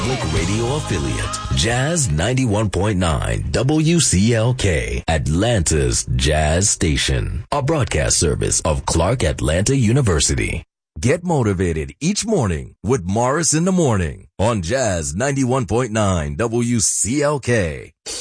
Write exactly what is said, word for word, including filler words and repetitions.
Public radio affiliate, Jazz ninety-one point nine W C L K, Atlanta's Jazz Station, a broadcast service of Clark Atlanta University. Get motivated each morning with Morris in the Morning on Jazz ninety-one point nine W C L K.